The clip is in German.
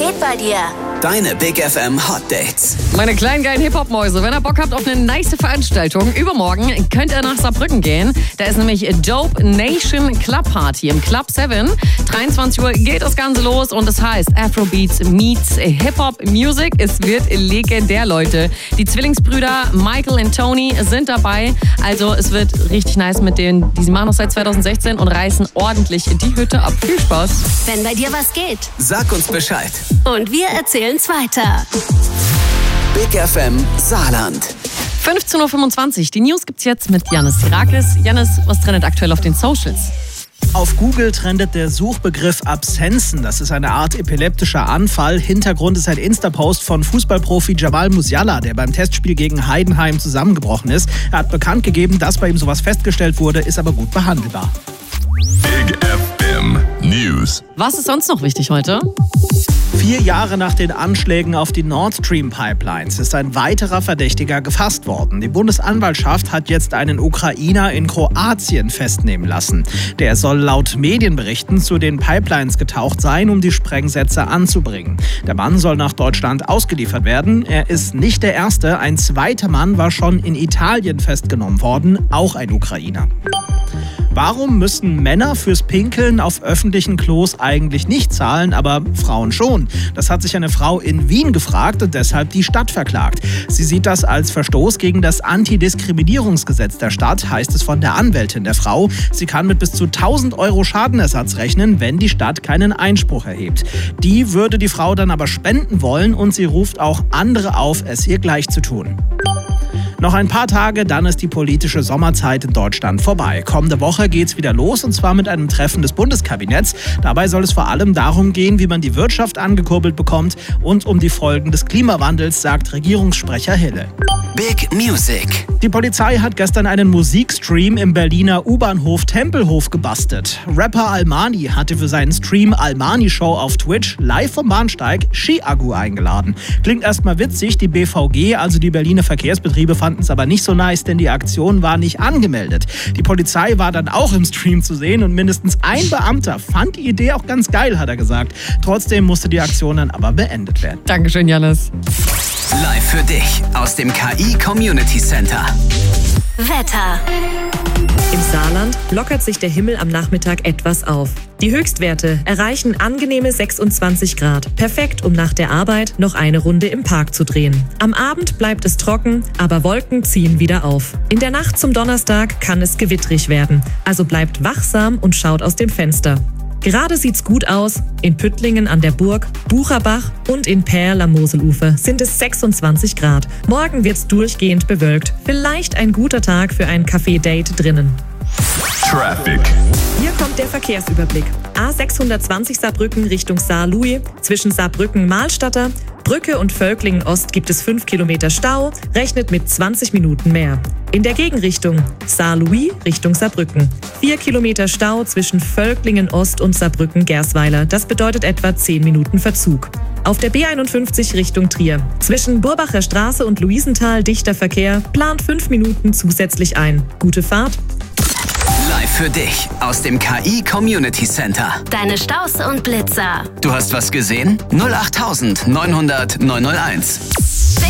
geht bei dir? Deine Big FM Hot Dates. Meine kleinen geilen Hip-Hop-Mäuse, wenn ihr Bock habt auf eine nice Veranstaltung, übermorgen könnt ihr nach Saarbrücken gehen. Da ist nämlich Dope Nation Club Party im Club 7. 23 Uhr geht das Ganze los und es heißt Afrobeats meets Hip-Hop Music. Es wird legendär, Leute. Die Zwillingsbrüder Michael und Tony sind dabei. Also es wird richtig nice mit denen. Die machen das seit 2016 und reißen ordentlich die Hütte ab. Viel Spaß. Wenn bei dir was geht. Sag uns Bescheid. Und wir erzählen's weiter. Big FM Saarland. 15.25 Uhr. Die News gibt's jetzt mit Janis Tirakis. Janis, was trendet aktuell auf den Socials? Auf Google trendet der Suchbegriff Absenzen. Das ist eine Art epileptischer Anfall. Hintergrund ist ein Insta-Post von Fußballprofi Jamal Musiala, der beim Testspiel gegen Heidenheim zusammengebrochen ist. Er hat bekannt gegeben, dass bei ihm sowas festgestellt wurde, ist aber gut behandelbar. Big FM News. Was ist sonst noch wichtig heute? 4 Jahre nach den Anschlägen auf die Nord Stream Pipelines ist ein weiterer Verdächtiger gefasst worden. Die Bundesanwaltschaft hat jetzt einen Ukrainer in Kroatien festnehmen lassen. Der soll laut Medienberichten zu den Pipelines getaucht sein, um die Sprengsätze anzubringen. Der Mann soll nach Deutschland ausgeliefert werden. Er ist nicht der Erste. Ein zweiter Mann war schon in Italien festgenommen worden, auch ein Ukrainer. Warum müssen Männer fürs Pinkeln auf öffentlichen Klos eigentlich nicht zahlen, aber Frauen schon? Das hat sich eine Frau in Wien gefragt und deshalb die Stadt verklagt. Sie sieht das als Verstoß gegen das Antidiskriminierungsgesetz der Stadt, heißt es von der Anwältin der Frau. Sie kann mit bis zu 1.000 € Schadenersatz rechnen, wenn die Stadt keinen Einspruch erhebt. Die würde die Frau dann aber spenden wollen und sie ruft auch andere auf, es ihr gleich zu tun. Noch ein paar Tage, dann ist die politische Sommerzeit in Deutschland vorbei. Kommende Woche geht's wieder los und zwar mit einem Treffen des Bundeskabinetts. Dabei soll es vor allem darum gehen, wie man die Wirtschaft angekurbelt bekommt und um die Folgen des Klimawandels, sagt Regierungssprecher Hille. Big Music. Die Polizei hat gestern einen Musikstream im Berliner U-Bahnhof Tempelhof gebastelt. Rapper Almani hatte für seinen Stream Almani Show auf Twitch live vom Bahnsteig Ski-Agu eingeladen. Klingt erstmal witzig, die BVG, also die Berliner Verkehrsbetriebe, fanden es aber nicht so nice, denn die Aktion war nicht angemeldet. Die Polizei war dann auch im Stream zu sehen und mindestens ein Beamter fand die Idee auch ganz geil, hat er gesagt. Trotzdem musste die Aktion dann aber beendet werden. Dankeschön, Janis. Live für dich aus dem KI Community Center. Wetter. Im Saarland lockert sich der Himmel am Nachmittag etwas auf. Die Höchstwerte erreichen angenehme 26 Grad. Perfekt, um nach der Arbeit noch eine Runde im Park zu drehen. Am Abend bleibt es trocken, aber Wolken ziehen wieder auf. In der Nacht zum Donnerstag kann es gewittrig werden. Also bleibt wachsam und schaut aus dem Fenster. Gerade sieht's gut aus. In Püttlingen an der Burg, Bucherbach und in Perl am Moselufer sind es 26 Grad. Morgen wird's durchgehend bewölkt. Vielleicht ein guter Tag für ein Café-Date drinnen. Traffic. Hier kommt der Verkehrsüberblick. A620 Saarbrücken Richtung Saar-Louis. Zwischen Saarbrücken-Mahlstatter, Brücke und Völklingen Ost gibt es 5 Kilometer Stau, rechnet mit 20 Minuten mehr. In der Gegenrichtung Saar-Louis Richtung Saarbrücken. 4 Kilometer Stau zwischen Völklingen Ost und Saarbrücken-Gersweiler. Das bedeutet etwa 10 Minuten Verzug. Auf der B51 Richtung Trier. Zwischen Burbacher Straße und Luisenthal dichter Verkehr, plant 5 Minuten zusätzlich ein. Gute Fahrt. Live für dich aus dem KI Community Center. Deine Staus und Blitzer. Du hast was gesehen? 08900 901.